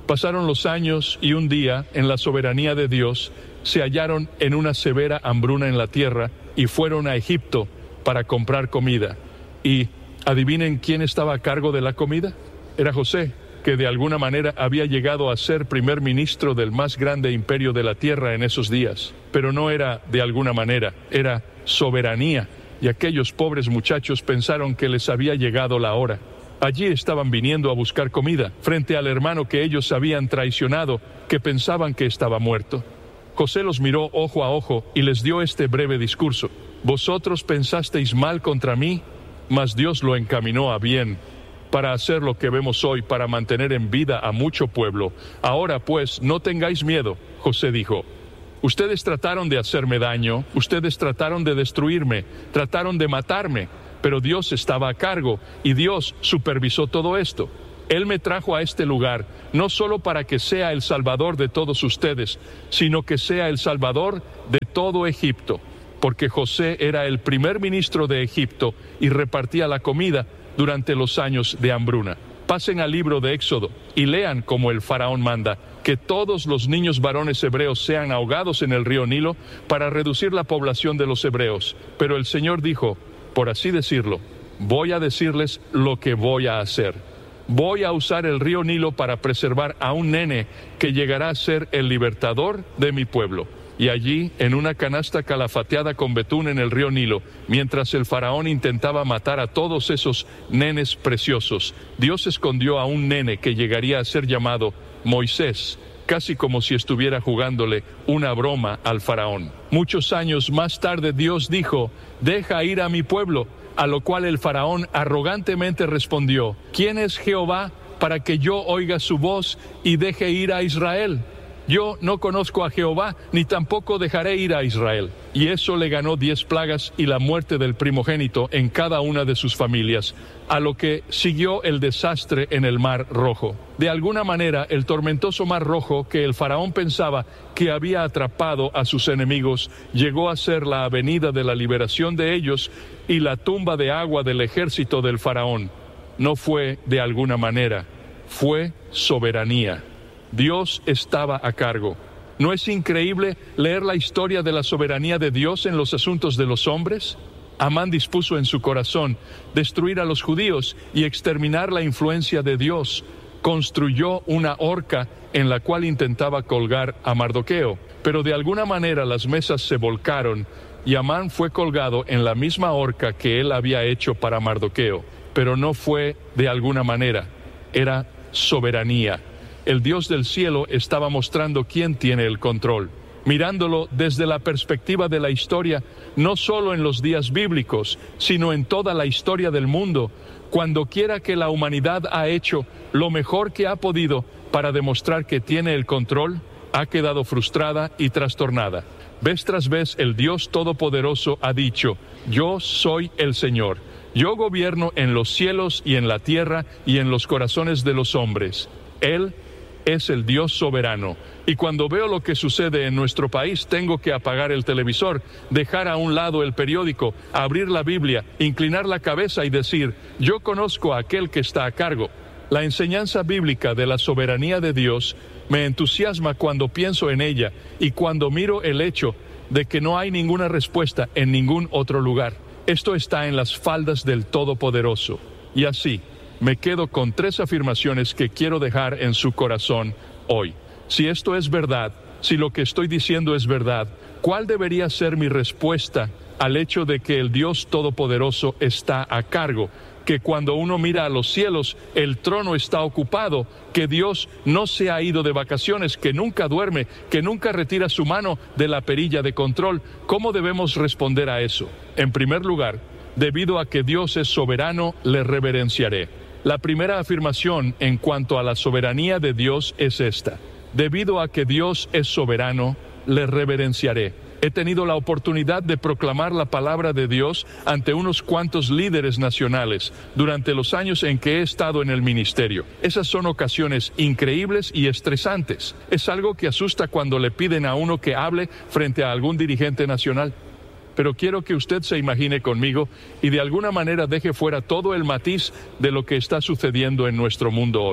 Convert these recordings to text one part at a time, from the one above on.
Pasaron los años y un día, en la soberanía de Dios, se hallaron en una severa hambruna en la tierra y fueron a Egipto para comprar comida. Y adivinen quién estaba a cargo de la comida. Era José, que de alguna manera había llegado a ser primer ministro del más grande imperio de la tierra en esos días. Pero no era de alguna manera, era soberanía. Y aquellos pobres muchachos pensaron que les había llegado la hora. Allí estaban viniendo a buscar comida, frente al hermano que ellos habían traicionado, que pensaban que estaba muerto. José los miró ojo a ojo y les dio este breve discurso: vosotros pensasteis mal contra mí, mas Dios lo encaminó a bien, para hacer lo que vemos hoy, para mantener en vida a mucho pueblo. Ahora pues, no tengáis miedo. José dijo: ustedes trataron de hacerme daño, ustedes trataron de destruirme, trataron de matarme, pero Dios estaba a cargo y Dios supervisó todo esto. Él me trajo a este lugar, no solo para que sea el Salvador de todos ustedes, sino que sea el Salvador de todo Egipto, porque José era el primer ministro de Egipto y repartía la comida durante los años de hambruna. Pasen al libro de Éxodo y lean como el faraón manda que todos los niños varones hebreos sean ahogados en el río Nilo para reducir la población de los hebreos. Pero el Señor dijo, por así decirlo, voy a decirles lo que voy a hacer. Voy a usar el río Nilo para preservar a un nene que llegará a ser el libertador de mi pueblo. Y allí, en una canasta calafateada con betún en el río Nilo, mientras el faraón intentaba matar a todos esos nenes preciosos, Dios escondió a un nene que llegaría a ser llamado Moisés, casi como si estuviera jugándole una broma al faraón. Muchos años más tarde Dios dijo, deja ir a mi pueblo, a lo cual el faraón arrogantemente respondió, ¿quién es Jehová para que yo oiga su voz y deje ir a Israel? Yo no conozco a Jehová, ni tampoco dejaré ir a Israel. Y eso le ganó 10 plagas y la muerte del primogénito en cada una de sus familias, a lo que siguió el desastre en el Mar Rojo. De alguna manera, el tormentoso Mar Rojo, que el faraón pensaba que había atrapado a sus enemigos, llegó a ser la avenida de la liberación de ellos y la tumba de agua del ejército del faraón. No fue de alguna manera, fue soberanía. Dios estaba a cargo. ¿No es increíble leer la historia de la soberanía de Dios en los asuntos de los hombres? Amán dispuso en su corazón destruir a los judíos y exterminar la influencia de Dios. Construyó una horca en la cual intentaba colgar a Mardoqueo, pero de alguna manera las mesas se volcaron y Amán fue colgado en la misma horca que él había hecho para Mardoqueo, pero no fue de alguna manera, era soberanía. El Dios del cielo estaba mostrando quién tiene el control, mirándolo desde la perspectiva de la historia, no solo en los días bíblicos, sino en toda la historia del mundo. Cuando quiera que la humanidad ha hecho lo mejor que ha podido para demostrar que tiene el control, ha quedado frustrada y trastornada. Vez tras vez el Dios Todopoderoso ha dicho, yo soy el Señor, yo gobierno en los cielos y en la tierra y en los corazones de los hombres. Él es el Dios soberano. Y cuando veo lo que sucede en nuestro país, tengo que apagar el televisor, dejar a un lado el periódico, abrir la Biblia, inclinar la cabeza y decir, yo conozco a aquel que está a cargo. La enseñanza bíblica de la soberanía de Dios me entusiasma cuando pienso en ella y cuando miro el hecho de que no hay ninguna respuesta en ningún otro lugar. Esto está en las faldas del Todopoderoso. Y así, me quedo con 3 afirmaciones que quiero dejar en su corazón hoy. Si esto es verdad, si lo que estoy diciendo es verdad, ¿cuál debería ser mi respuesta al hecho de que el Dios Todopoderoso está a cargo? Que cuando uno mira a los cielos, el trono está ocupado, que Dios no se ha ido de vacaciones, que nunca duerme, que nunca retira su mano de la perilla de control. ¿Cómo debemos responder a eso? En primer lugar, debido a que Dios es soberano, le reverenciaré. La primera afirmación en cuanto a la soberanía de Dios es esta: debido a que Dios es soberano, le reverenciaré. He tenido la oportunidad de proclamar la palabra de Dios ante unos cuantos líderes nacionales durante los años en que he estado en el ministerio. Esas son ocasiones increíbles y estresantes. Es algo que asusta cuando le piden a uno que hable frente a algún dirigente nacional. Pero quiero que usted se imagine conmigo y de alguna manera deje fuera todo el matiz de lo que está sucediendo en nuestro mundo hoy.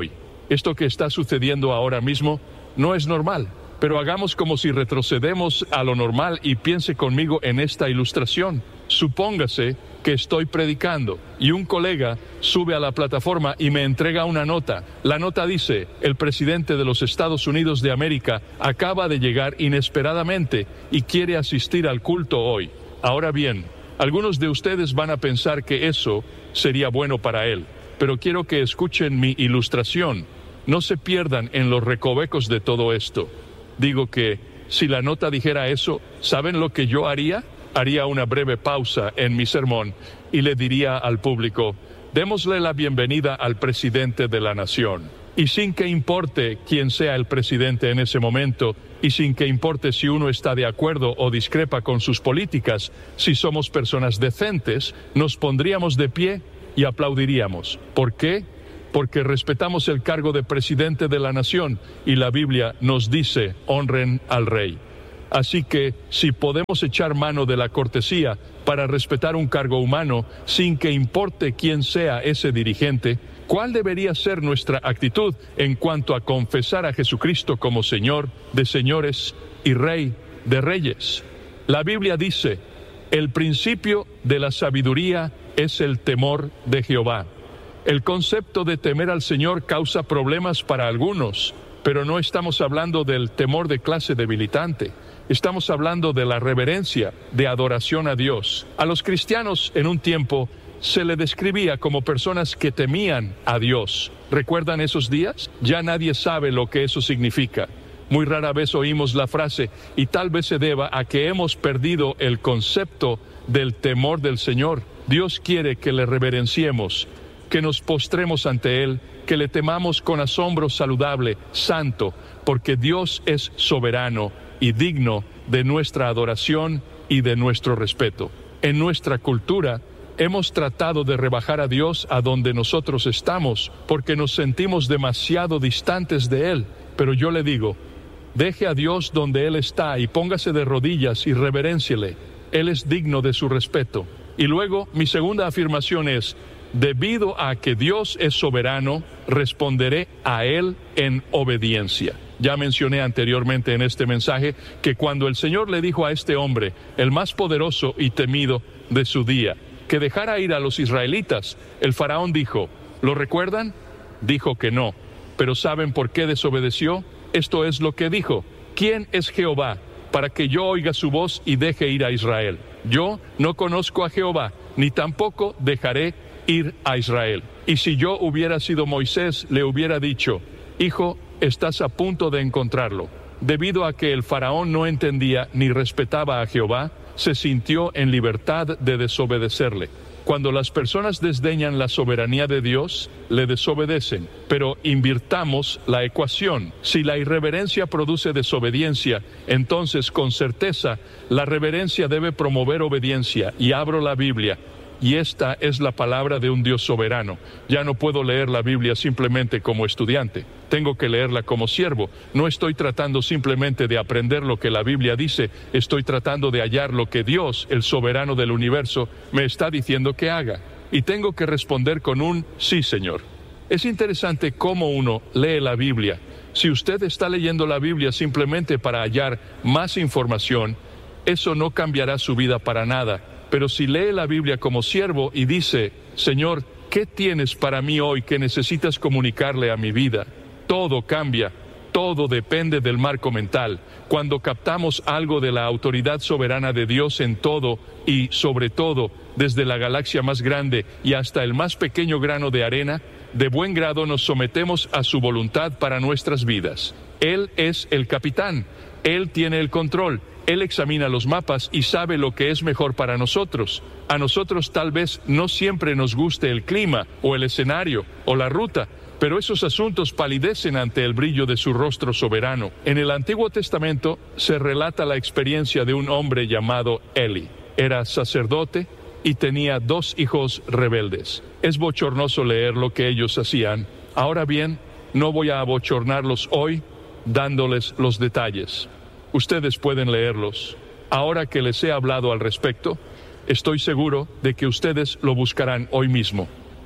Esto que está sucediendo ahora mismo no es normal, pero hagamos como si retrocedemos a lo normal y piense conmigo en esta ilustración. Supóngase que estoy predicando y un colega sube a la plataforma y me entrega una nota. La nota dice: el presidente de los Estados Unidos de América acaba de llegar inesperadamente y quiere asistir al culto hoy. Ahora bien, algunos de ustedes van a pensar que eso sería bueno para él, pero quiero que escuchen mi ilustración. No se pierdan en los recovecos de todo esto. Digo que si la nota dijera eso, ¿saben lo que yo haría? Haría una breve pausa en mi sermón y le diría al público: démosle la bienvenida al presidente de la nación. Y sin que importe quién sea el presidente en ese momento, y sin que importe si uno está de acuerdo o discrepa con sus políticas, si somos personas decentes, nos pondríamos de pie y aplaudiríamos. ¿Por qué? Porque respetamos el cargo de presidente de la nación y la Biblia nos dice: honren al rey. Así que, si podemos echar mano de la cortesía para respetar un cargo humano sin que importe quién sea ese dirigente, ¿cuál debería ser nuestra actitud en cuanto a confesar a Jesucristo como Señor de señores y Rey de reyes? La Biblia dice: el principio de la sabiduría es el temor de Jehová. El concepto de temer al Señor causa problemas para algunos, pero no estamos hablando del temor de clase debilitante. Estamos hablando de la reverencia, de adoración a Dios. A los cristianos en un tiempo se le describía como personas que temían a Dios. ¿Recuerdan esos días? Ya nadie sabe lo que eso significa. Muy rara vez oímos la frase, y tal vez se deba a que hemos perdido el concepto del temor del Señor. Dios quiere que le reverenciemos, que nos postremos ante Él, que le temamos con asombro saludable, santo, porque Dios es soberano y digno de nuestra adoración y de nuestro respeto. En nuestra cultura hemos tratado de rebajar a Dios a donde nosotros estamos, porque nos sentimos demasiado distantes de Él. Pero yo le digo, deje a Dios donde Él está y póngase de rodillas y reverénciele. Él es digno de su respeto. Y luego, mi segunda afirmación es: debido a que Dios es soberano, responderé a Él en obediencia. Ya mencioné anteriormente en este mensaje que cuando el Señor le dijo a este hombre, el más poderoso y temido de su día, que dejara ir a los israelitas, el faraón dijo: ¿lo recuerdan? Dijo que no. ¿Pero saben por qué desobedeció? Esto es lo que dijo: ¿quién es Jehová para que yo oiga su voz y deje ir a Israel? Yo no conozco a Jehová, ni tampoco dejaré ir a Israel. Y si yo hubiera sido Moisés, le hubiera dicho: hijo, estás a punto de encontrarlo. Debido a que el faraón no entendía ni respetaba a Jehová, se sintió en libertad de desobedecerle. Cuando las personas desdeñan la soberanía de Dios, le desobedecen. Pero invirtamos la ecuación. Si la irreverencia produce desobediencia, entonces con certeza la reverencia debe promover obediencia. Y abro la Biblia. Y esta es la palabra de un Dios soberano. Ya no puedo leer la Biblia simplemente como estudiante. Tengo que leerla como siervo. No estoy tratando simplemente de aprender lo que la Biblia dice. Estoy tratando de hallar lo que Dios, el soberano del universo, me está diciendo que haga. Y tengo que responder con un sí, Señor. Es interesante cómo uno lee la Biblia. Si usted está leyendo la Biblia simplemente para hallar más información, eso no cambiará su vida para nada. Pero si lee la Biblia como siervo y dice: Señor, ¿qué tienes para mí hoy que necesitas comunicarle a mi vida? Todo cambia, todo depende del marco mental. Cuando captamos algo de la autoridad soberana de Dios en todo y sobre todo, desde la galaxia más grande y hasta el más pequeño grano de arena, de buen grado nos sometemos a su voluntad para nuestras vidas. Él es el capitán, Él tiene el control. Él examina los mapas y sabe lo que es mejor para nosotros. A nosotros tal vez no siempre nos guste el clima, o el escenario, o la ruta, pero esos asuntos palidecen ante el brillo de su rostro soberano. En el Antiguo Testamento se relata la experiencia de un hombre llamado Eli. Era sacerdote y tenía 2 hijos rebeldes. Es bochornoso leer lo que ellos hacían. Ahora bien, no voy a abochornarlos hoy dándoles los detalles. Ustedes pueden leerlos. Ahora que les he hablado al respecto, estoy seguro de que ustedes lo buscarán hoy mismo.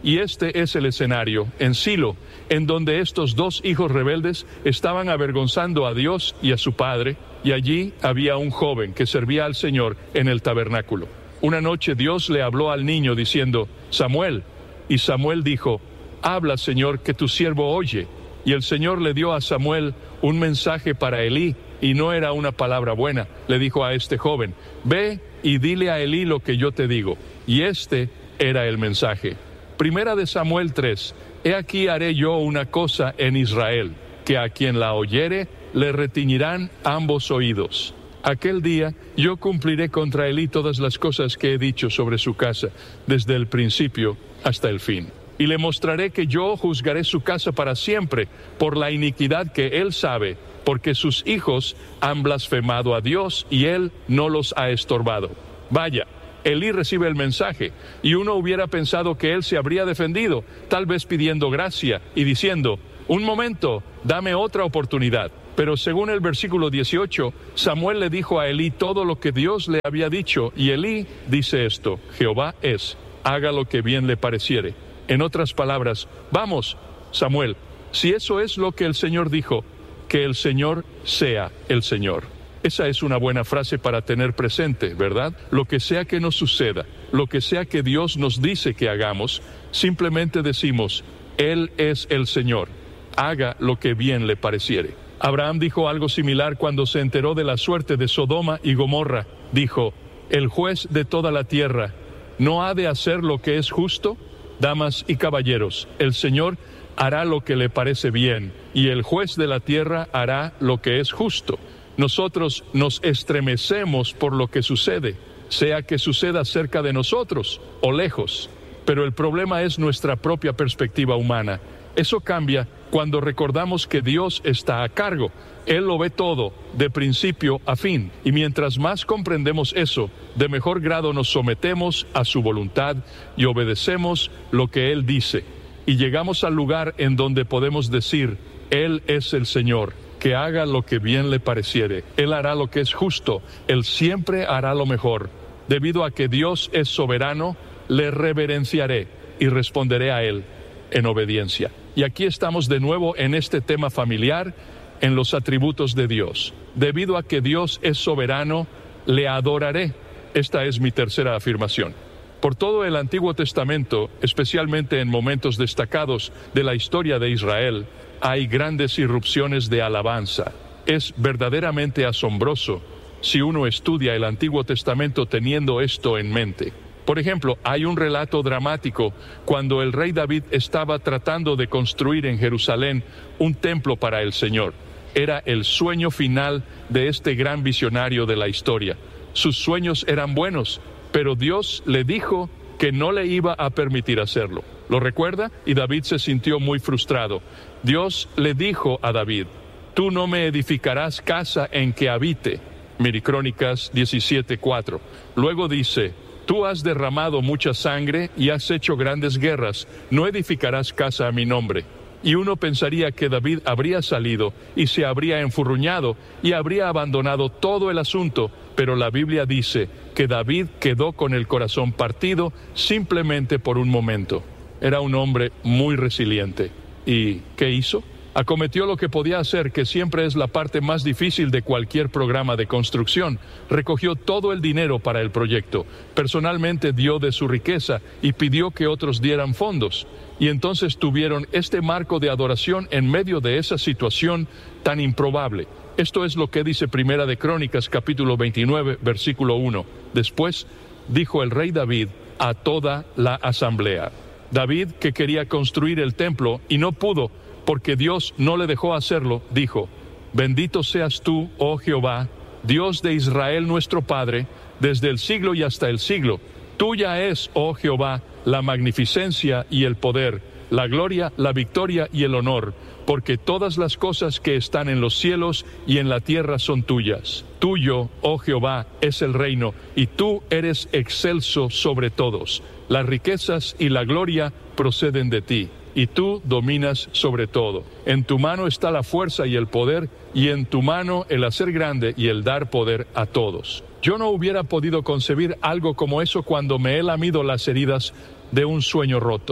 Y este es el escenario, en Silo, en donde estos dos hijos rebeldes estaban avergonzando a Dios y a su padre, y allí había un joven que servía al Señor en el tabernáculo. Una noche Dios le habló al niño diciendo, Samuel, y Samuel dijo, habla, Señor, que tu siervo oye. Y el Señor le dio a Samuel un mensaje para Elí, y no era una palabra buena. Le dijo a este joven, ve y dile a Elí lo que yo te digo. Y este era el mensaje. Primera de Samuel 3, he aquí haré yo una cosa en Israel, que a quien la oyere le retiñirán ambos oídos. Aquel día yo cumpliré contra Elí todas las cosas que he dicho sobre su casa, desde el principio hasta el fin. Y le mostraré que yo juzgaré su casa para siempre, por la iniquidad que él sabe, porque sus hijos han blasfemado a Dios y él no los ha estorbado. Vaya, Elí recibe el mensaje, y uno hubiera pensado que él se habría defendido, tal vez pidiendo gracia y diciendo, un momento, dame otra oportunidad. Pero según el versículo 18, Samuel le dijo a Elí todo lo que Dios le había dicho, y Elí dice esto, Jehová es, haga lo que bien le pareciere. En otras palabras, vamos, Samuel, si eso es lo que el Señor dijo, que el Señor sea el Señor. Esa es una buena frase para tener presente, ¿verdad? Lo que sea que nos suceda, lo que sea que Dios nos dice que hagamos, simplemente decimos, Él es el Señor, haga lo que bien le pareciere. Abraham dijo algo similar cuando se enteró de la suerte de Sodoma y Gomorra. Dijo, el juez de toda la tierra, ¿no ha de hacer lo que es justo? Damas y caballeros, el Señor hará lo que le parece bien, y el juez de la tierra hará lo que es justo. Nosotros nos estremecemos por lo que sucede, sea que suceda cerca de nosotros o lejos, pero el problema es nuestra propia perspectiva humana. Eso cambia cuando recordamos que Dios está a cargo. Él lo ve todo, de principio a fin, y mientras más comprendemos eso, de mejor grado nos sometemos a su voluntad y obedecemos lo que Él dice. Y llegamos al lugar en donde podemos decir, Él es el Señor, que haga lo que bien le pareciere. Él hará lo que es justo, Él siempre hará lo mejor. Debido a que Dios es soberano, le reverenciaré y responderé a Él en obediencia. Y aquí estamos de nuevo en este tema familiar, en los atributos de Dios. Debido a que Dios es soberano, le adoraré. Esta es mi tercera afirmación. Por todo el Antiguo Testamento, especialmente en momentos destacados de la historia de Israel, hay grandes irrupciones de alabanza. Es verdaderamente asombroso si uno estudia el Antiguo Testamento teniendo esto en mente. Por ejemplo, hay un relato dramático cuando el rey David estaba tratando de construir en Jerusalén un templo para el Señor. Era el sueño final de este gran visionario de la historia. Sus sueños eran buenos, pero Dios le dijo que no le iba a permitir hacerlo. ¿Lo recuerda? Y David se sintió muy frustrado. Dios le dijo a David, tú no me edificarás casa en que habite. Crónicas 17:4. Luego dice, tú has derramado mucha sangre y has hecho grandes guerras, no edificarás casa a mi nombre. Y uno pensaría que David habría salido y se habría enfurruñado y habría abandonado todo el asunto, pero la Biblia dice que David quedó con el corazón partido simplemente por un momento. Era un hombre muy resiliente. ¿Y qué hizo? Acometió lo que podía hacer, que siempre es la parte más difícil de cualquier programa de construcción. Recogió todo el dinero para el proyecto. Personalmente dio de su riqueza y pidió que otros dieran fondos. Y entonces tuvieron este marco de adoración en medio de esa situación tan improbable. Esto es lo que dice Primera de Crónicas, capítulo 29, versículo 1. Después dijo el rey David a toda la asamblea. David, que quería construir el templo y no pudo, porque Dios no le dejó hacerlo, dijo, bendito seas tú, oh Jehová, Dios de Israel nuestro Padre, desde el siglo y hasta el siglo. Tuya es, oh Jehová, la magnificencia y el poder, la gloria, la victoria y el honor, porque todas las cosas que están en los cielos y en la tierra son tuyas. Tuyo, oh Jehová, es el reino, y tú eres excelso sobre todos. Las riquezas y la gloria proceden de ti, y tú dominas sobre todo. En tu mano está la fuerza y el poder, y en tu mano el hacer grande y el dar poder a todos. Yo no hubiera podido concebir algo como eso cuando me he lamido las heridas de un sueño roto.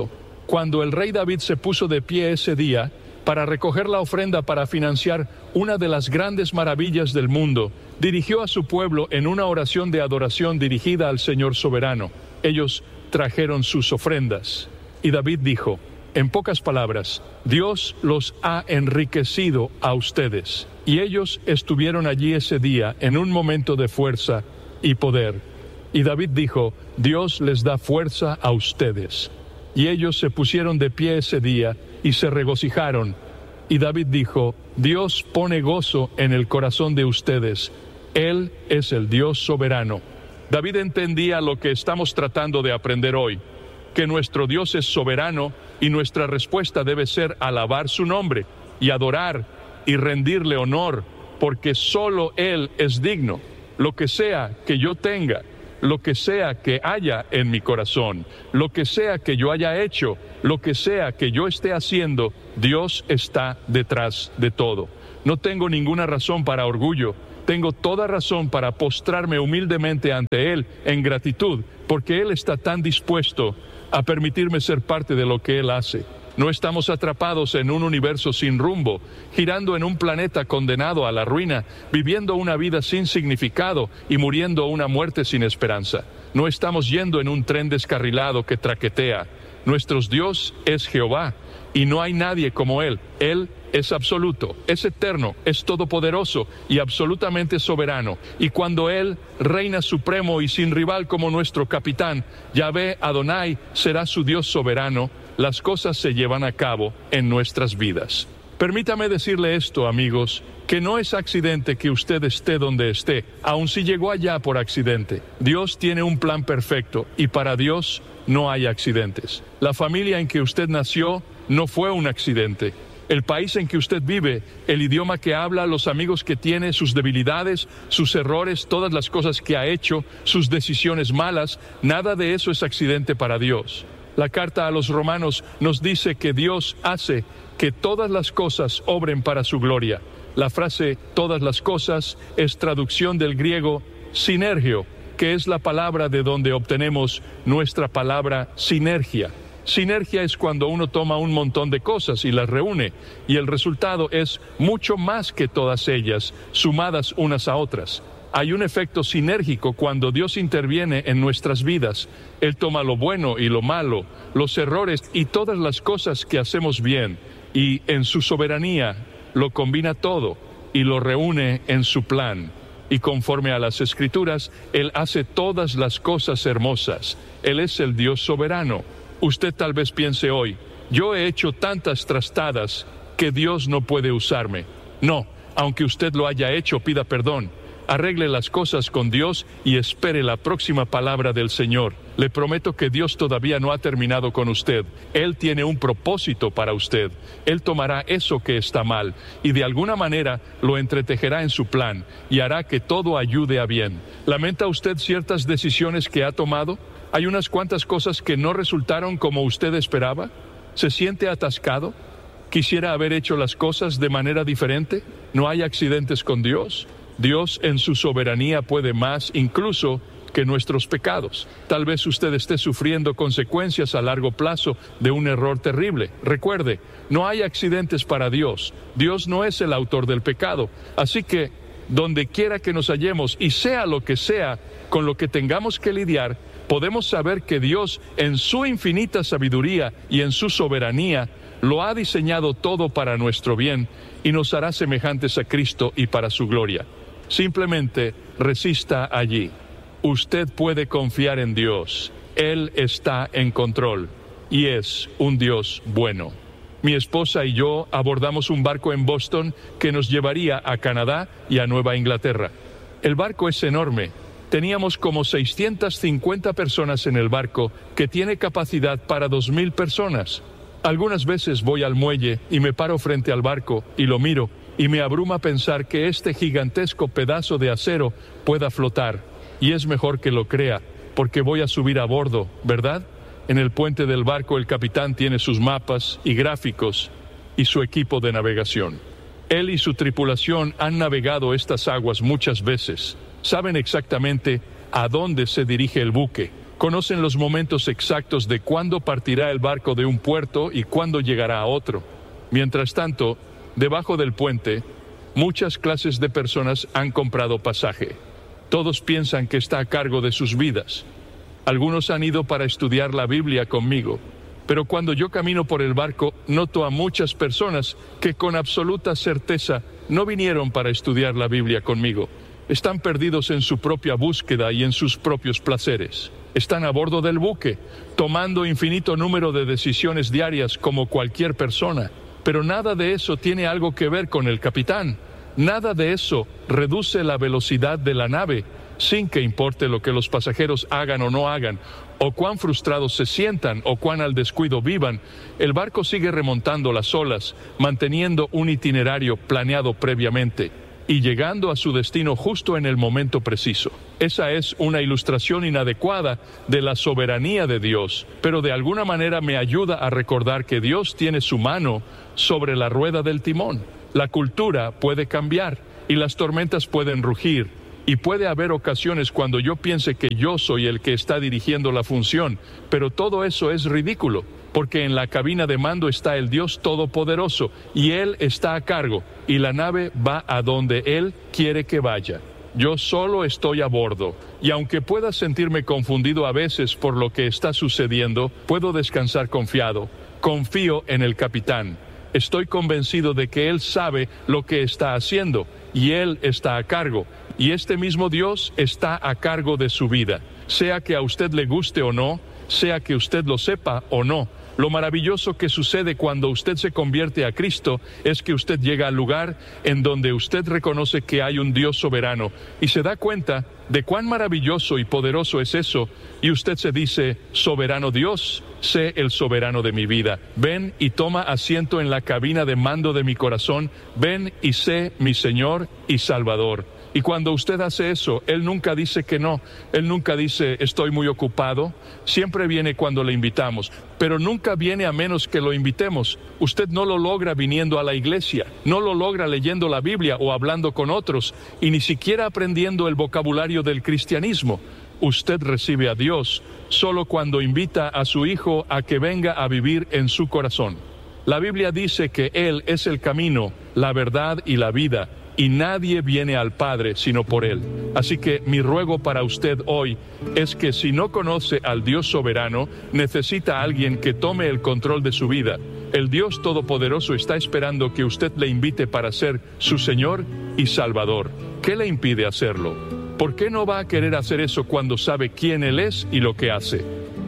cuando el rey David se puso de pie ese día para recoger la ofrenda para financiar una de las grandes maravillas del mundo, dirigió a su pueblo en una oración de adoración dirigida al Señor soberano. Ellos trajeron sus ofrendas. Y David dijo, en pocas palabras, Dios los ha enriquecido a ustedes. Y ellos estuvieron allí ese día en un momento de fuerza y poder. Y David dijo, Dios les da fuerza a ustedes. Y ellos se pusieron de pie ese día y se regocijaron. Y David dijo, Dios pone gozo en el corazón de ustedes. Él es el Dios soberano. David entendía lo que estamos tratando de aprender hoy, que nuestro Dios es soberano y nuestra respuesta debe ser alabar su nombre y adorar y rendirle honor, porque solo Él es digno. Lo que sea que yo tenga, lo que sea que haya en mi corazón, lo que sea que yo haya hecho, lo que sea que yo esté haciendo, Dios está detrás de todo. No tengo ninguna razón para orgullo, tengo toda razón para postrarme humildemente ante Él en gratitud, porque Él está tan dispuesto a permitirme ser parte de lo que Él hace. No estamos atrapados en un universo sin rumbo, girando en un planeta condenado a la ruina, viviendo una vida sin significado y muriendo una muerte sin esperanza. No estamos yendo en un tren descarrilado que traquetea. Nuestro Dios es Jehová, y no hay nadie como Él. Él es absoluto, es eterno, es todopoderoso y absolutamente soberano. Y cuando Él reina supremo y sin rival como nuestro capitán, Yahvé Adonai será su Dios soberano, las cosas se llevan a cabo en nuestras vidas. Permítame decirle esto, amigos, que no es accidente que usted esté donde esté, aun si llegó allá por accidente. Dios tiene un plan perfecto y para Dios no hay accidentes. La familia en que usted nació no fue un accidente. El país en que usted vive, el idioma que habla, los amigos que tiene, sus debilidades, sus errores, todas las cosas que ha hecho, sus decisiones malas, nada de eso es accidente para Dios. La carta a los Romanos nos dice que Dios hace que todas las cosas obren para su gloria. La frase todas las cosas es traducción del griego sinergio, que es la palabra de donde obtenemos nuestra palabra sinergia. Sinergia es cuando uno toma un montón de cosas y las reúne, y el resultado es mucho más que todas ellas, sumadas unas a otras. Hay un efecto sinérgico cuando Dios interviene en nuestras vidas. Él toma lo bueno y lo malo, los errores y todas las cosas que hacemos bien, y en su soberanía lo combina todo y lo reúne en su plan. Y conforme a las Escrituras, Él hace todas las cosas hermosas. Él es el Dios soberano. Usted tal vez piense hoy, yo he hecho tantas trastadas que Dios no puede usarme. No, aunque usted lo haya hecho, pida perdón. Arregle las cosas con Dios y espere la próxima palabra del Señor. Le prometo que Dios todavía no ha terminado con usted. Él tiene un propósito para usted. Él tomará eso que está mal y de alguna manera lo entretejerá en su plan y hará que todo ayude a bien. ¿Lamenta usted ciertas decisiones que ha tomado? ¿Hay unas cuantas cosas que no resultaron como usted esperaba? ¿Se siente atascado? ¿Quisiera haber hecho las cosas de manera diferente? ¿No hay accidentes con Dios? Dios en su soberanía puede más incluso que nuestros pecados. Tal vez usted esté sufriendo consecuencias a largo plazo de un error terrible. Recuerde, no hay accidentes para Dios. Dios no es el autor del pecado. Así que, donde quiera que nos hallemos, y sea lo que sea con lo que tengamos que lidiar, podemos saber que Dios, en su infinita sabiduría y en su soberanía, lo ha diseñado todo para nuestro bien y nos hará semejantes a Cristo y para su gloria. Simplemente resista allí. Usted puede confiar en Dios. Él está en control y es un Dios bueno. Mi esposa y yo abordamos un barco en Boston que nos llevaría a Canadá y a Nueva Inglaterra. El barco es enorme. Teníamos como 650 personas en el barco, que tiene capacidad para 2,000 personas. Algunas veces voy al muelle y me paro frente al barco y lo miro, y me abruma pensar que este gigantesco pedazo de acero pueda flotar. Y es mejor que lo crea, porque voy a subir a bordo, ¿verdad? En el puente del barco el capitán tiene sus mapas y gráficos y su equipo de navegación. Él y su tripulación han navegado estas aguas muchas veces. Saben exactamente a dónde se dirige el buque. Conocen los momentos exactos de cuándo partirá el barco de un puerto y cuándo llegará a otro. Mientras tanto, debajo del puente, muchas clases de personas han comprado pasaje. Todos piensan que está a cargo de sus vidas. Algunos han ido para estudiar la Biblia conmigo, pero cuando yo camino por el barco, noto a muchas personas que con absoluta certeza no vinieron para estudiar la Biblia conmigo. Están perdidos en su propia búsqueda y en sus propios placeres. Están a bordo del buque, tomando infinito número de decisiones diarias como cualquier persona, pero nada de eso tiene algo que ver con el capitán. Nada de eso reduce la velocidad de la nave, sin que importe lo que los pasajeros hagan o no hagan, o cuán frustrados se sientan o cuán al descuido vivan. El barco sigue remontando las olas, manteniendo un itinerario planeado previamente y llegando a su destino justo en el momento preciso. Esa es una ilustración inadecuada de la soberanía de Dios, pero de alguna manera me ayuda a recordar que Dios tiene su mano sobre la rueda del timón. La cultura puede cambiar y las tormentas pueden rugir, y puede haber ocasiones cuando yo piense que yo soy el que está dirigiendo la función, pero todo eso es ridículo, porque en la cabina de mando está el Dios Todopoderoso, y Él está a cargo, y la nave va a donde Él quiere que vaya. Yo solo estoy a bordo, y aunque pueda sentirme confundido a veces por lo que está sucediendo, puedo descansar confiado. Confío en el capitán. Estoy convencido de que Él sabe lo que está haciendo, y Él está a cargo. Y este mismo Dios está a cargo de su vida, sea que a usted le guste o no, sea que usted lo sepa o no. Lo maravilloso que sucede cuando usted se convierte a Cristo es que usted llega al lugar en donde usted reconoce que hay un Dios soberano y se da cuenta de cuán maravilloso y poderoso es eso, y usted se dice: soberano Dios, sé el soberano de mi vida. Ven y toma asiento en la cabina de mando de mi corazón. Ven y sé mi Señor y Salvador. Y cuando usted hace eso, Él nunca dice que no. Él nunca dice: estoy muy ocupado. Siempre viene cuando le invitamos, pero nunca viene a menos que lo invitemos. Usted no lo logra viniendo a la iglesia, no lo logra leyendo la Biblia o hablando con otros, y ni siquiera aprendiendo el vocabulario del cristianismo. Usted recibe a Dios solo cuando invita a su Hijo a que venga a vivir en su corazón. La Biblia dice que Él es el camino, la verdad y la vida, y nadie viene al Padre sino por Él. Así que mi ruego para usted hoy es que si no conoce al Dios soberano, necesita a alguien que tome el control de su vida. El Dios Todopoderoso está esperando que usted le invite para ser su Señor y Salvador. ¿Qué le impide hacerlo? ¿Por qué no va a querer hacer eso cuando sabe quién Él es y lo que hace?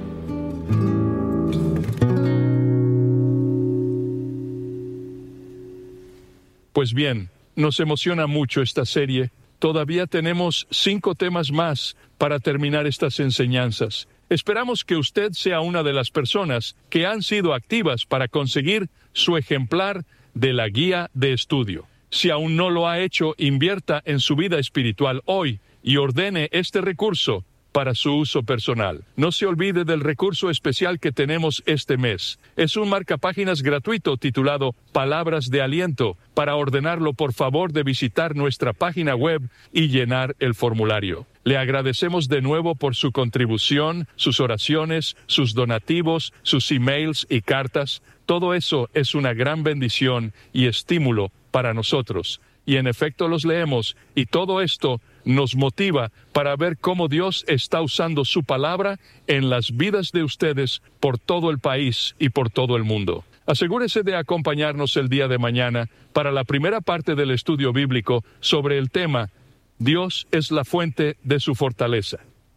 Pues bien, nos emociona mucho esta serie. Todavía tenemos 5 temas más para terminar estas enseñanzas. Esperamos que usted sea una de las personas que han sido activas para conseguir su ejemplar de la guía de estudio. Si aún no lo ha hecho, invierta en su vida espiritual hoy y ordene este recurso para su uso personal. No se olvide del recurso especial que tenemos este mes. Es un marcapáginas gratuito titulado Palabras de Aliento. Para ordenarlo, por favor de visitar nuestra página web y llenar el formulario. Le agradecemos de nuevo por su contribución, sus oraciones, sus donativos, sus emails y cartas. Todo eso es una gran bendición y estímulo para nosotros. Y en efecto los leemos, y todo esto nos motiva para ver cómo Dios está usando su palabra en las vidas de ustedes por todo el país y por todo el mundo. Asegúrese de acompañarnos el día de mañana para la primera parte del estudio bíblico sobre el tema Dios es la fuente de su fortaleza.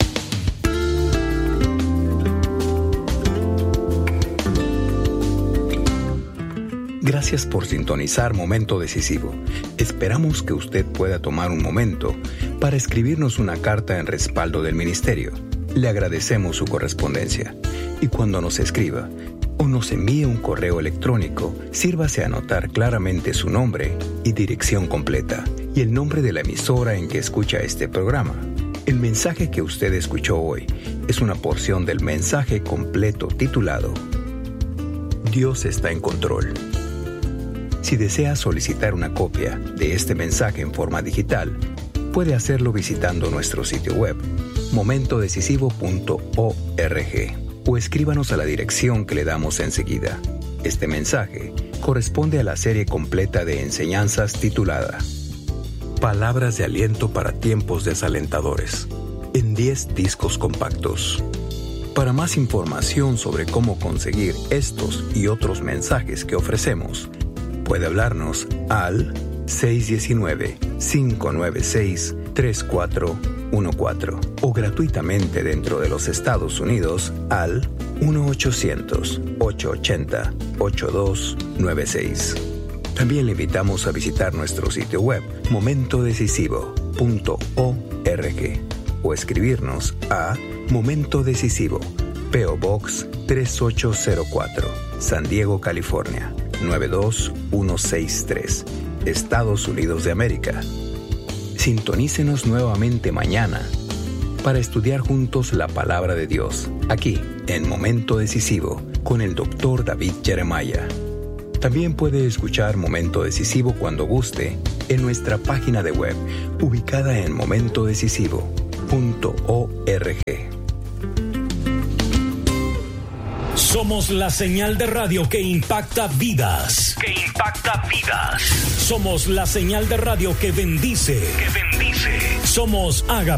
Gracias por sintonizar Momento Decisivo. Esperamos que usted pueda tomar un momento para escribirnos una carta en respaldo del ministerio. Le agradecemos su correspondencia. Y cuando nos escriba o nos envíe un correo electrónico, sírvase a anotar claramente su nombre y dirección completa y el nombre de la emisora en que escucha este programa. El mensaje que usted escuchó hoy es una porción del mensaje completo titulado Dios está en control. Si desea solicitar una copia de este mensaje en forma digital, puede hacerlo visitando nuestro sitio web, momentodecisivo.org o escríbanos a la dirección que le damos enseguida. Este mensaje corresponde a la serie completa de enseñanzas titulada Palabras de aliento para tiempos desalentadores, en 10 discos compactos. Para más información sobre cómo conseguir estos y otros mensajes que ofrecemos, puede hablarnos al 619-596-3414 o gratuitamente dentro de los Estados Unidos al 1-800-880-8296. También le invitamos a visitar nuestro sitio web momentodecisivo.org o escribirnos a Momento Decisivo, P.O. Box 3804, San Diego, California 92163, Estados Unidos de América. Sintonícenos nuevamente mañana para estudiar juntos la palabra de Dios, aquí en Momento Decisivo con el Dr. David Jeremiah. También puede escuchar Momento Decisivo cuando guste en nuestra página de web ubicada en momentodecisivo.org. Somos la señal de radio que impacta vidas. Somos la señal de radio que bendice. Somos Agape.